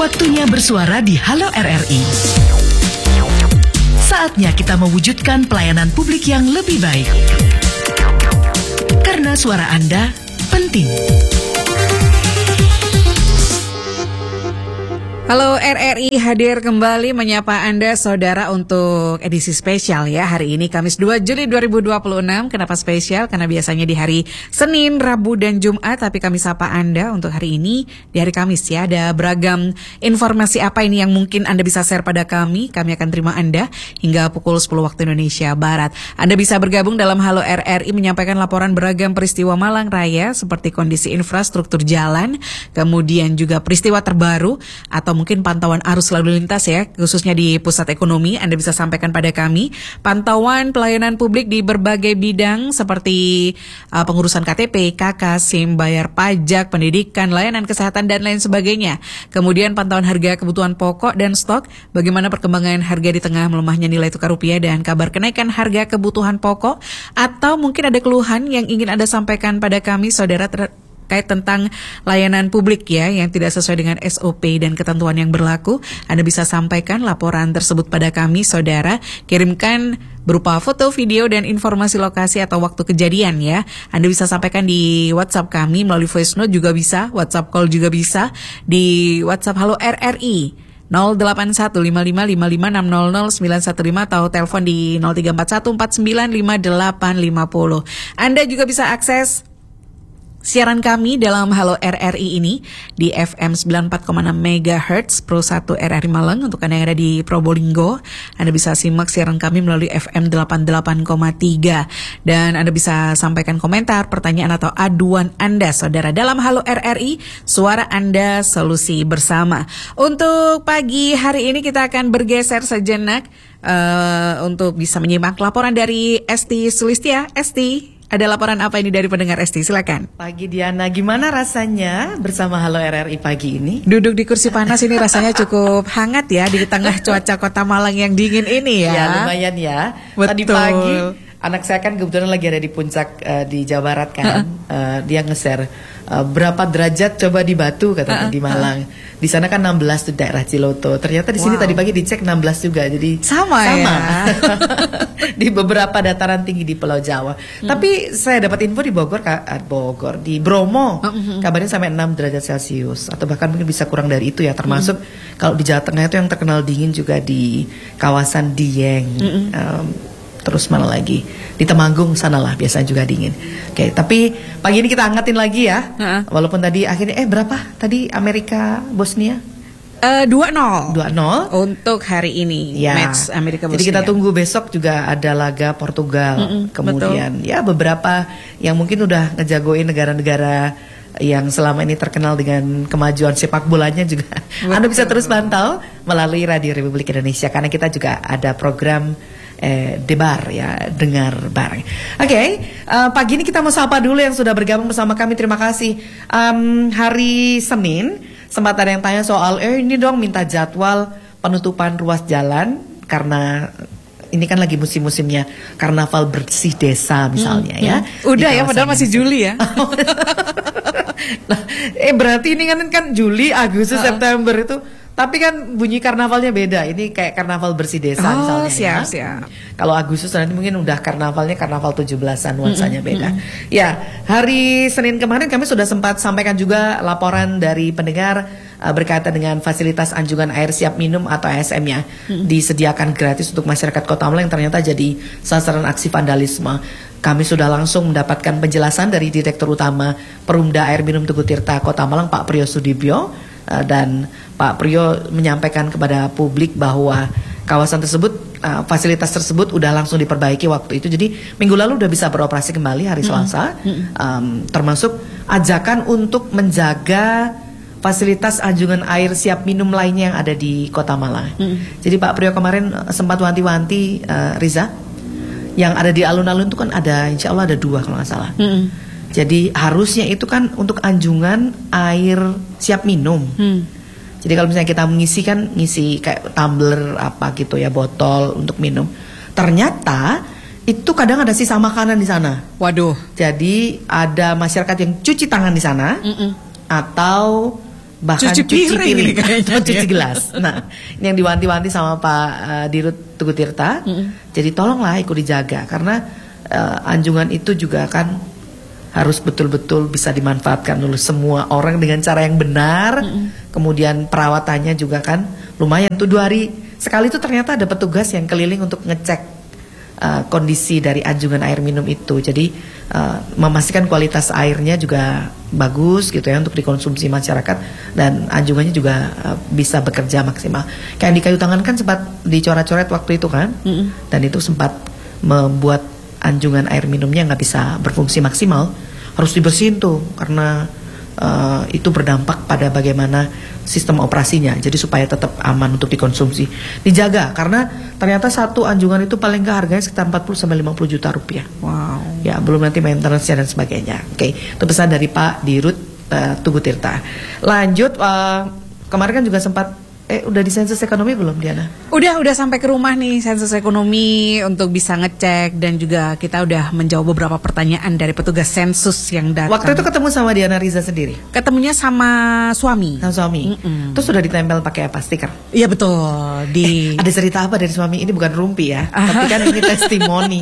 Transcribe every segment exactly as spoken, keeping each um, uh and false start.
Waktunya bersuara di Halo R R I. Saatnya kita mewujudkan pelayanan publik yang lebih baik. Karena suara Anda penting. Halo R R I hadir kembali menyapa Anda saudara untuk edisi spesial ya. Hari ini Kamis dua Juli dua ribu dua puluh enam. Kenapa spesial? Karena biasanya di hari Senin, Rabu, dan Jumat. Tapi kami sapa Anda untuk hari ini di hari Kamis ya. Ada beragam informasi apa ini yang mungkin Anda bisa share pada kami. Kami akan terima Anda hingga pukul sepuluh waktu Indonesia Barat. Anda bisa bergabung dalam Halo R R I menyampaikan laporan beragam peristiwa Malang Raya seperti kondisi infrastruktur jalan, kemudian juga peristiwa terbaru atau mungkin pantauan arus lalu lintas ya, khususnya di pusat ekonomi. Anda bisa sampaikan pada kami pantauan pelayanan publik di berbagai bidang seperti uh, pengurusan K T P, K K, SIM, bayar pajak, pendidikan, layanan kesehatan, dan lain sebagainya. Kemudian pantauan harga kebutuhan pokok dan stok, bagaimana perkembangan harga di tengah melemahnya nilai tukar rupiah dan kabar kenaikan harga kebutuhan pokok. Atau mungkin ada keluhan yang ingin Anda sampaikan pada kami, saudara, ter- terkait tentang layanan publik ya yang tidak sesuai dengan S O P dan ketentuan yang berlaku. Anda bisa sampaikan laporan tersebut pada kami, saudara. Kirimkan berupa foto, video, dan informasi lokasi atau waktu kejadian ya. Anda bisa sampaikan di WhatsApp kami melalui voice note juga bisa, WhatsApp call juga bisa, di WhatsApp Halo R R I nol delapan satu lima lima lima lima enam nol nol sembilan satu lima atau telepon di nol tiga empat satu empat sembilan lima delapan lima nol. Anda juga bisa akses siaran kami dalam Halo R R I ini di F M sembilan puluh empat koma enam megahertz Pro satu R R I Malang. Untuk Anda yang ada di Probolinggo, Anda bisa simak siaran kami melalui F M delapan puluh delapan koma tiga. Dan Anda bisa sampaikan komentar, pertanyaan, atau aduan Anda, saudara, dalam Halo R R I, suara Anda, solusi bersama. Untuk pagi hari ini kita akan bergeser sejenak uh, untuk bisa menyimak laporan dari Esti Sulistia. Esti, ada laporan apa ini dari pendengar Esti? Silakan. Pagi Diana, gimana rasanya bersama Halo R R I pagi ini? Duduk di kursi panas ini rasanya cukup hangat ya di tengah cuaca kota Malang yang dingin ini ya. Ya lumayan ya. Betul. Tadi pagi anak saya kan kebetulan lagi ada di puncak uh, di Jawa Barat kan. Uh-uh. Uh, dia nge-share uh, berapa derajat coba di Batu katanya uh-uh. di Malang. Di sana kan enam belas tuh daerah Ciloto. Ternyata di sini wow. tadi pagi dicek enam belas juga. Jadi sama, sama. ya. Di beberapa dataran tinggi di Pulau Jawa. Hmm. Tapi saya dapat info di Bogor, Bogor di Bromo, hmm. kabarnya sampai enam derajat Celcius atau bahkan mungkin bisa kurang dari itu ya. Termasuk hmm. kalau di Jawa Tengah itu yang terkenal dingin juga di kawasan Dieng. Hmm. Um, Terus mana lagi? Di Temanggung sanalah biasanya juga dingin. Oke, tapi pagi ini kita hangatin lagi ya. Uh-uh. Walaupun tadi akhirnya eh berapa? Tadi Amerika Bosnia? Uh, dua nol dua nol untuk hari ini ya. Match Amerika Bosnia. Jadi kita tunggu besok juga ada laga Portugal. Mm-mm, kemudian betul. Ya beberapa yang mungkin udah ngejagoin negara-negara yang selama ini terkenal dengan kemajuan sepak bolanya juga. Betul. Anda bisa terus pantau melalui Radio Republik Indonesia karena kita juga ada program Eh, debar ya, dengar bareng. Oke, okay, uh, pagi ini kita mau sapa dulu yang sudah bergabung bersama kami. Terima kasih. Um, hari Senin sempat ada yang tanya soal eh ini dong minta jadwal penutupan ruas jalan karena ini kan lagi musim-musimnya karnaval bersih desa misalnya hmm, ya. Hmm. Udah ya, padahal masih Juli ya. Nah, eh berarti ini kan kan Juli, Agustus, uh-uh. September itu. Tapi kan bunyi karnavalnya beda. Ini kayak karnaval bersih desa oh, misalnya siap, ya. siap. Kalau Agustus nanti mungkin udah karnavalnya karnaval tujuh belasan nuansanya mm-hmm. beda. Ya, hari Senin kemarin kami sudah sempat sampaikan juga laporan dari pendengar uh, berkaitan dengan fasilitas anjungan air siap minum atau A S M-nya mm-hmm. disediakan gratis untuk masyarakat Kota Malang yang ternyata jadi sasaran aksi vandalisme. Kami sudah langsung mendapatkan penjelasan dari Direktur Utama Perumda Air Minum Tugu Tirta Kota Malang, Pak Priyo Sudibyo. Uh, dan Pak Priyo menyampaikan kepada publik bahwa kawasan tersebut, uh, fasilitas tersebut udah langsung diperbaiki waktu itu. Jadi minggu lalu udah bisa beroperasi kembali hari Selasa. Mm-hmm. um, Termasuk ajakan untuk menjaga fasilitas anjungan air siap minum lainnya yang ada di Kota Malang. Mm-hmm. Jadi Pak Priyo kemarin sempat wanti-wanti uh, Riza, yang ada di alun-alun itu kan ada, insya Allah ada dua kalau nggak salah. Mm-hmm. Jadi harusnya itu kan untuk anjungan air siap minum. Hmm. Jadi kalau misalnya kita mengisi kan ngisi kayak tumbler apa gitu ya, botol untuk minum. Ternyata itu kadang ada sisa makanan di sana. Waduh. Jadi ada masyarakat yang cuci tangan di sana. Mm-mm. Atau bahkan Cuci cuci piring piring, ini kayaknya. cuci gelas. Nah, ini yang diwanti-wanti sama Pak uh, Dirut Tugu Tirta. Mm-hmm. Jadi tolonglah ikut dijaga karena uh, anjungan itu juga kan harus betul-betul bisa dimanfaatkan oleh semua orang dengan cara yang benar. Mm-hmm. Kemudian perawatannya juga kan lumayan tuh dua hari sekali tuh ternyata ada petugas yang keliling untuk ngecek Uh, kondisi dari anjungan air minum itu. Jadi uh, memastikan kualitas airnya juga bagus gitu ya untuk dikonsumsi masyarakat dan anjungannya juga uh, bisa bekerja maksimal. Kayak di Kayu Tangan kan sempat dicoret-coret waktu itu kan, mm-hmm. dan itu sempat membuat anjungan air minumnya nggak bisa berfungsi maksimal, harus dibersihin tuh karena uh, itu berdampak pada bagaimana sistem operasinya. Jadi supaya tetap aman untuk dikonsumsi, dijaga karena ternyata satu anjungan itu paling nggak harganya sekitar empat puluh sampai lima puluh juta rupiah. Wow. Ya belum nanti maintenance-nya dan sebagainya. Oke, itu pesan dari Pak Dirut uh, Tugu Tirta. Lanjut, uh, kemarin kan juga sempat Eh udah di sensus ekonomi belum Diana? Udah, udah sampai ke rumah nih sensus ekonomi untuk bisa ngecek dan juga kita udah menjawab beberapa pertanyaan dari petugas sensus yang datang. Waktu itu ketemu sama Diana Riza sendiri? Ketemunya sama suami. Sama suami. Mm-mm. Terus sudah ditempel pakai apa, stiker? Iya betul. Di eh, ada cerita apa dari suami? Ini bukan rumpi ya, tapi kan ini testimoni.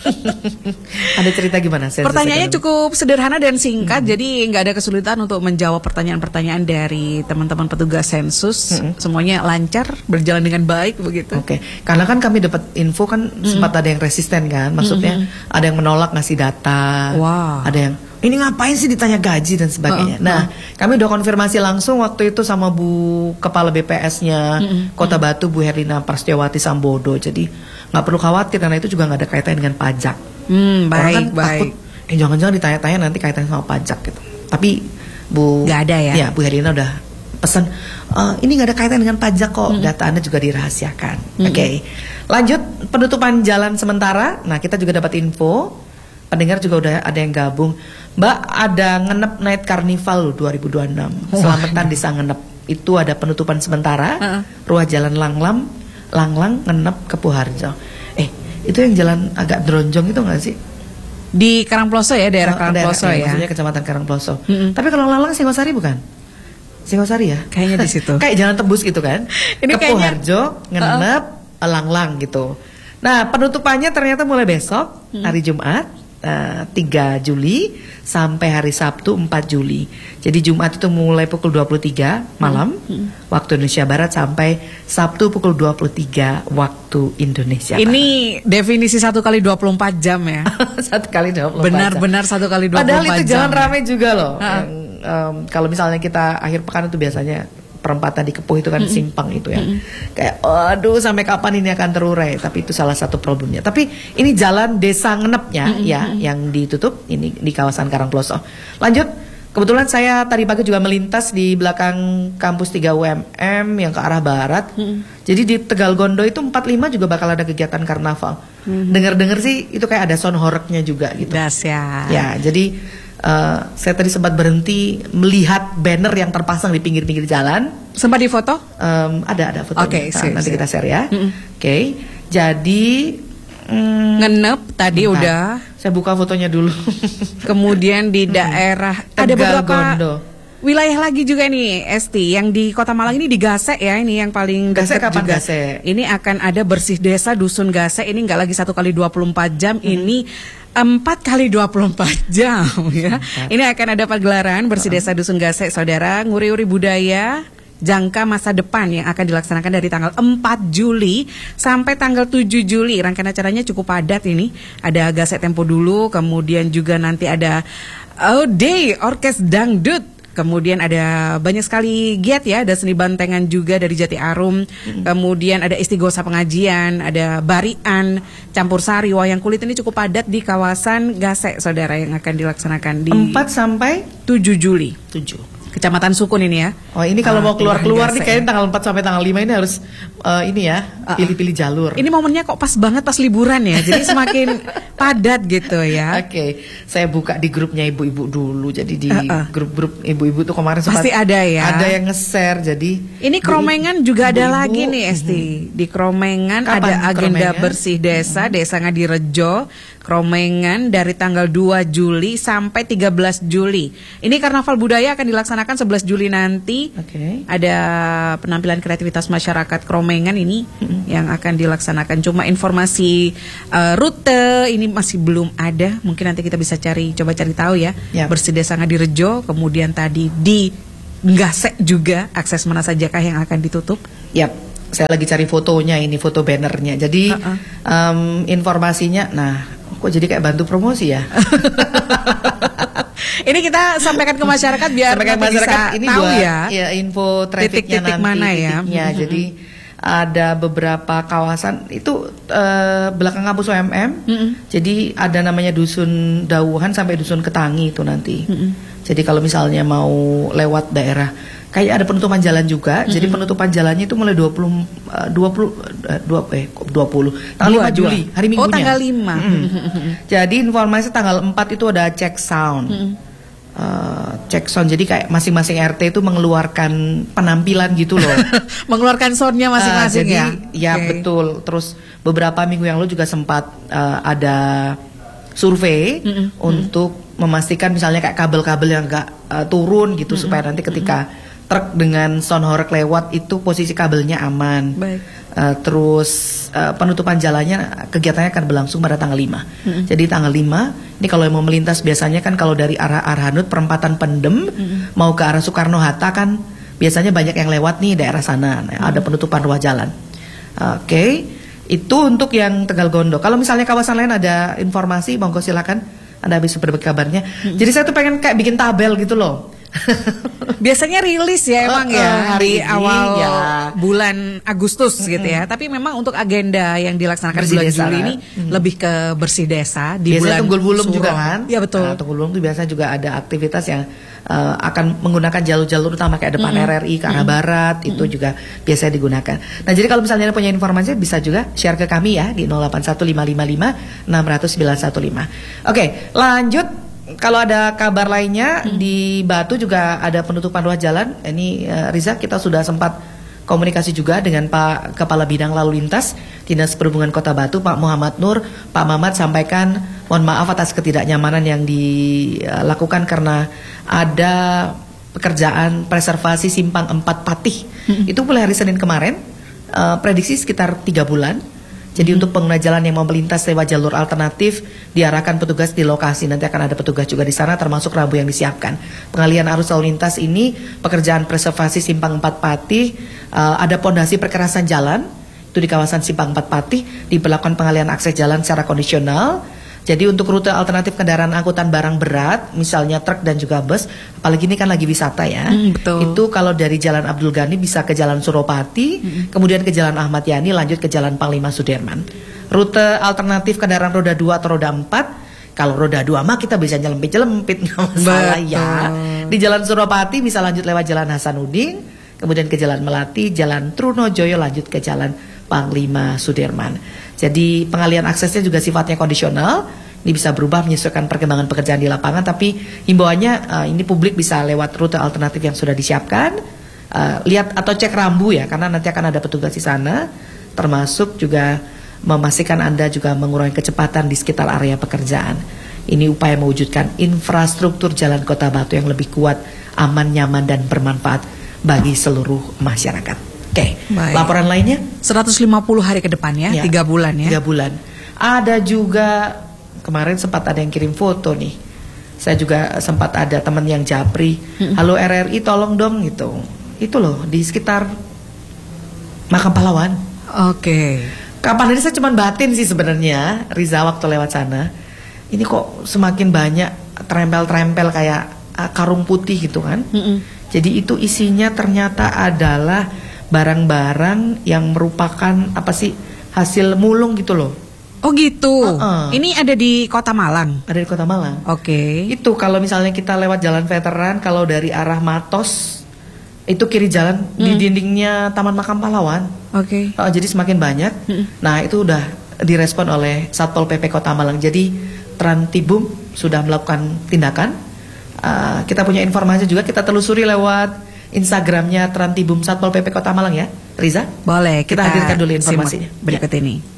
Ada cerita gimana? Sensus Pertanyaannya ekonomi? Cukup sederhana dan singkat, mm-hmm. jadi nggak ada kesulitan untuk menjawab pertanyaan-pertanyaan dari teman-teman petugas sensus. Mm-hmm. Semuanya lancar, berjalan dengan baik begitu. Oke, okay. Karena kan kami dapat info kan mm-hmm. sempat ada yang resisten kan, maksudnya mm-hmm. ada yang menolak ngasih data, wow. ada yang ini ngapain sih ditanya gaji dan sebagainya. Uh, nah, uh. kami udah konfirmasi langsung waktu itu sama Bu Kepala B P S-nya mm-hmm. Kota Batu, Bu Herlina Prastyawati Sambodo. Jadi nggak perlu khawatir karena itu juga nggak ada kaitannya dengan pajak. Hmm, baik, Orang kan baik. takut, eh jangan-jangan ditanya-tanya nanti kaitannya sama pajak gitu. Tapi Bu, nggak ada ya? Ya, Bu Herlina udah pesan uh, ini nggak ada kaitan dengan pajak kok, mm-hmm. data Anda juga dirahasiakan. Mm-hmm. Oke, okay. Lanjut penutupan jalan sementara. Nah kita juga dapat info, pendengar juga udah ada yang gabung. Mbak ada ngenep Night Carnival loh dua ribu dua puluh enam. Oh, Selamatan bisa ngenep. Itu ada penutupan sementara. Uh-uh. Ruas Jalan Langlam, Langlang ngenep ke Puharjo. Eh itu yang jalan agak dronjong itu nggak sih? Di Karangploso ya, daerah oh, Karangploso ya. Maksudnya Kecamatan Karangploso. Mm-hmm. Tapi kalau Langlang Singosari bukan? Singosari ya? Kayaknya di situ. Kayak jalan tembus gitu kan? Ini ke Puharjo, ngenep, uh-uh. Langlang gitu. Nah penutupannya ternyata mulai besok, hmm. hari Jumat uh, tiga Juli sampai hari Sabtu empat Juli. Jadi Jumat itu mulai pukul dua puluh tiga malam hmm. Hmm. waktu Indonesia Barat sampai Sabtu pukul dua puluh tiga waktu Indonesia Barat. Ini definisi satu kali dua puluh empat jam ya? Satu kali dua puluh empat Benar-benar jam. satu kali dua puluh empat jam. Padahal itu jalan ramai juga loh. Uh-uh. Yang, um, kalau misalnya kita akhir pekan itu biasanya perempatan di Kepuh itu kan mm-hmm. simpang itu ya. Mm-hmm. Kayak aduh sampai kapan ini akan terurai, tapi itu salah satu problemnya. Tapi ini jalan desa ngenepnya mm-hmm. ya yang ditutup ini di kawasan Karangploso. Lanjut, kebetulan saya tadi pagi juga melintas di belakang kampus tiga U M M yang ke arah barat. Mm-hmm. Jadi di Tegal Gondo itu empat puluh lima juga bakal ada kegiatan karnaval. Mm-hmm. Dengar-dengar sih itu kayak ada sound horror-nya juga gitu. Dahsyat. Ya, jadi Uh, saya tadi sempat berhenti melihat banner yang terpasang di pinggir-pinggir jalan. Sempat difoto? Um, ada ada fotonya. Oke, okay, nah, nanti kita share ya. Mm-hmm. Oke, okay. Jadi mm, ngenep tadi bentar. Udah. Saya buka fotonya dulu. Kemudian di daerah Tegal ada beberapa Gondo. Wilayah lagi juga nih Esti, yang di Kota Malang ini di Gasek ya, ini yang paling Gasek dekat juga. Gasek? Ini akan ada bersih desa Dusun Gasek, ini nggak lagi satu kali dua puluh empat jam, hmm. ini empat kali dua puluh empat jam ya. Empat. Ini akan ada pagelaran bersih desa Dusun Gasek, saudara, nguri-uri budaya jangka masa depan yang akan dilaksanakan dari tanggal empat Juli sampai tanggal tujuh Juli. Rangkaian acaranya cukup padat ini. Ada Gasek Tempo dulu, kemudian juga nanti ada Oh Day Orkes Dangdut. Kemudian ada banyak sekali giat ya, ada seni bantengan juga dari Jati Arum, hmm. kemudian ada istighosa pengajian, ada barian, campur sari, wayang kulit. Ini cukup padat di kawasan Gasek, saudara, yang akan dilaksanakan di empat sampai tujuh Juli. tujuh Kecamatan Sukun ini ya. Oh ini kalau ah, mau keluar-keluar nih kayaknya ya. tanggal empat sampai tanggal lima ini harus uh, ini ya, uh, pilih-pilih jalur. Ini momennya kok pas banget pas liburan ya. Jadi semakin padat gitu ya. Oke, okay. Saya buka di grupnya ibu-ibu dulu. Jadi di uh, uh. grup-grup ibu-ibu tuh kemarin sempat pasti ada ya. Ada yang nge-share. Jadi ini Kromengan ibu, juga ada ibu, lagi nih Esti. Mm-hmm. Di Kromengan kapan ada agenda Kromengan? Bersih desa, mm-hmm. Desa Ngadirejo. Kromengan dari tanggal dua Juli sampai tiga belas Juli. Ini karnaval budaya akan dilaksanakan sebelas Juli nanti. Oke. Ada penampilan kreativitas masyarakat Kromengan ini mm-hmm. yang akan dilaksanakan. Cuma informasi uh, rute ini masih belum ada. Mungkin nanti kita bisa cari, coba cari tahu ya. Yep. Bersidesa Ngadirejo, kemudian tadi di Nggase juga akses mana sajakah yang akan ditutup? Yap. Saya lagi cari fotonya ini, foto bannernya. Jadi uh-uh. um, informasinya, nah kok jadi kayak bantu promosi ya? Ini kita sampaikan ke masyarakat biar sampaikan masyarakat bisa ini tahu buat, ya, ya info trafficnya titik-titik nanti, mana ya. titiknya. Mm-hmm. Jadi ada beberapa kawasan itu uh, belakang kampus U M M. Mm-hmm. Jadi ada namanya Dusun Dawuhan sampai Dusun Ketangi itu nanti. Mm-hmm. Jadi kalau misalnya mau lewat daerah, kayak ada penutupan jalan juga. Mm-hmm. Jadi penutupan jalannya itu mulai dua puluh dua puluh eh dua puluh tanggal lima Juli, hari Minggunya. Oh, tanggal lima. Mm-hmm. Jadi informasi tanggal empat itu ada check sound. Mm-hmm. Uh, check sound, jadi kayak masing-masing R T itu mengeluarkan penampilan gitu loh. Mengeluarkan soundnya masing-masing uh, jadi, ya. Ya okay. Betul. Terus beberapa minggu yang lalu juga sempat uh, ada survei mm-hmm. untuk memastikan misalnya kayak kabel-kabel yang enggak uh, turun gitu, mm-hmm. supaya nanti ketika mm-hmm. truk dengan sound horeg lewat itu posisi kabelnya aman. Baik. Uh, terus uh, penutupan jalannya, kegiatannya akan berlangsung pada tanggal lima. Mm-hmm. Jadi tanggal lima, ini kalau yang mau melintas biasanya kan kalau dari arah Arhanut perempatan Pendem mm-hmm. mau ke arah Soekarno-Hatta kan biasanya banyak yang lewat nih daerah sana. Nah, mm-hmm. ada penutupan ruas jalan. Oke, okay. Itu untuk yang Tegal Gondo. Kalau misalnya kawasan lain ada informasi, monggo silakan Anda bisa berbagi kabarnya. Mm-hmm. Jadi saya tuh pengen kayak bikin tabel gitu loh. Biasanya rilis ya emang uh, uh, ya hari ini, awal ya. bulan Agustus mm-hmm. gitu ya. Tapi memang untuk agenda yang dilaksanakan bersih bulan desa, Juli ini mm-hmm. lebih ke bersih desa di biasanya bulan Tunggul Wulung Suro. juga kan? Ya betul. Nah, Tunggul Wulung itu biasa juga ada aktivitas yang uh, akan menggunakan jalur-jalur utama kayak depan mm-hmm. R R I ke arah mm-hmm. barat itu mm-hmm. juga biasanya digunakan. Nah, jadi kalau misalnya punya informasi bisa juga share ke kami ya di nol delapan satu lima lima lima enam nol nol sembilan satu lima. Oke, lanjut. Kalau ada kabar lainnya hmm. di Batu juga ada penutupan ruas jalan. Ini uh, Riza, kita sudah sempat komunikasi juga dengan Pak Kepala Bidang Lalu Lintas Dinas Perhubungan Kota Batu, Pak Muhammad Nur. Pak Mamat sampaikan mohon maaf atas ketidaknyamanan yang dilakukan karena ada pekerjaan preservasi Simpang empat Patih. Hmm. Itu mulai hari Senin kemarin, uh, prediksi sekitar tiga bulan. Jadi hmm. untuk pengguna jalan yang mau melintas lewat jalur alternatif diarahkan petugas di lokasi. Nanti akan ada petugas juga di sana termasuk rambu yang disiapkan. Pengalihan arus lalu lintas ini pekerjaan preservasi Simpang empat Patih, uh, ada pondasi perkerasan jalan itu di kawasan Simpang empat Patih, diberlakukan pengalihan akses jalan secara kondisional. Jadi untuk rute alternatif kendaraan angkutan barang berat, misalnya truk dan juga bus, apalagi ini kan lagi wisata ya, hmm, betul. Itu kalau dari Jalan Abdul Ghani bisa ke Jalan Suropati, hmm. kemudian ke Jalan Ahmad Yani, lanjut ke Jalan Panglima Sudirman. Rute alternatif kendaraan roda dua atau roda empat, kalau roda dua mah kita bisa nyelempit-nyelempit, nggak masalah ya. Di Jalan Suropati bisa lanjut lewat Jalan Hasanuddin, kemudian ke Jalan Melati, Jalan Trunojoyo, lanjut ke Jalan Panglima Sudirman. Jadi pengalihan aksesnya juga sifatnya kondisional. Ini bisa berubah menyesuaikan perkembangan pekerjaan di lapangan. Tapi himbauannya uh, ini publik bisa lewat rute alternatif yang sudah disiapkan. Uh, lihat atau cek rambu ya, karena nanti akan ada petugas di sana. Termasuk juga memastikan Anda juga mengurangi kecepatan di sekitar area pekerjaan. Ini upaya mewujudkan infrastruktur jalan Kota Batu yang lebih kuat, aman, nyaman, dan bermanfaat bagi seluruh masyarakat. Oke, okay. Laporan lainnya seratus lima puluh hari ke depan ya, ya, tiga bulan ya. tiga bulan. Ada juga kemarin sempat ada yang kirim foto nih. Saya juga sempat ada teman yang japri, hmm. halo R R I tolong dong gitu. Itu loh di sekitar Makam Pahlawan. Oke. Okay. Kapan ini saya cuma batin sih sebenarnya, Riza, waktu lewat sana. Ini kok semakin banyak trempel-trempel kayak uh, karung putih gitu kan. Hmm. Jadi itu isinya ternyata adalah barang-barang yang merupakan apa sih, hasil mulung gitu loh. Oh gitu. Uh-uh. Ini ada di Kota Malang. Ada di Kota Malang. Oke. Okay. Itu kalau misalnya kita lewat Jalan Veteran, kalau dari arah Matos itu kiri jalan hmm. di dindingnya Taman Makam Pahlawan. Oke. Okay. Uh, jadi semakin banyak. Hmm. Nah itu udah direspon oleh Satpol P P Kota Malang. Jadi Trantibum sudah melakukan tindakan. Uh, kita punya informasi juga, kita telusuri lewat Instagramnya Trantibum Satpol P P Kota Malang ya, Riza. Boleh, kita, kita hadirkan dulu informasinya berikut ya. ini.